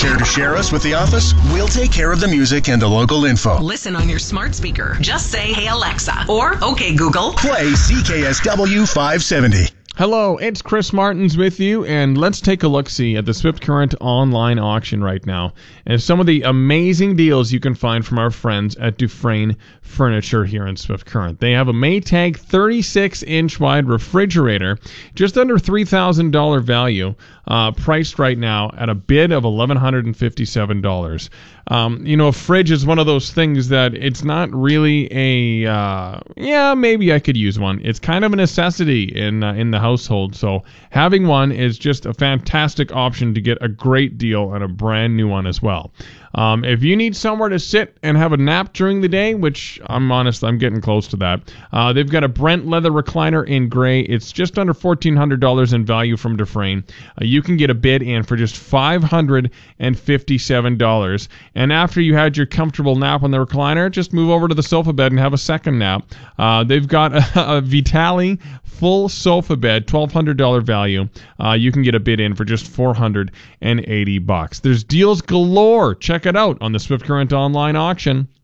Care to share us with the office? We'll take care of the music and the local info. Listen on your smart speaker. Just say, "Hey Alexa," or "Okay Google." Play CKSW 570. Hello, it's Chris Martins with you, and let's take a look-see at the Swift Current online auction right now and some of the amazing deals you can find from our friends at Dufresne Furniture here in Swift Current. They have a Maytag 36-inch wide refrigerator, just under $3,000 value, priced right now at a bid of $1,157. A fridge is one of those things that it's not really maybe I could use one. It's kind of a necessity in the household, so having one is just a fantastic option to get a great deal on a brand new one as well. If you need somewhere to sit and have a nap during the day, which I'm honest, I'm getting close to that, they've got a Brent leather recliner in gray. It's just under $1,400 in value from Dufresne. You can get a bid in for just $557. And after you had your comfortable nap on the recliner, just move over to the sofa bed and have a second nap. They've got a Vitali full sofa bed, $1,200 value. You can get a bid in for just $480. There's deals galore. Check it out on the Swift Current online auction.